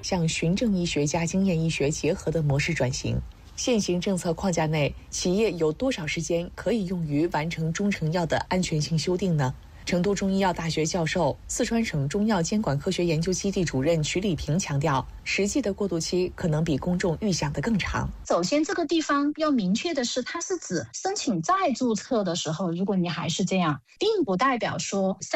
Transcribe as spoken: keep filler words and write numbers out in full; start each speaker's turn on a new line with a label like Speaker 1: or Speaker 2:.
Speaker 1: 向循证医学加经验医学结合的模式转型。现行政策框架内，企业有多少时间可以用于完成中成药的安全性修订呢？成都中医药大学教授、四川省中药监管科学研究基地主任曲礼平强调，实际的过渡期可能比公众预想的更长。
Speaker 2: 首先，这个地方要明确的是，它是指申请再注册的时候，如果你还是这样，并不代表说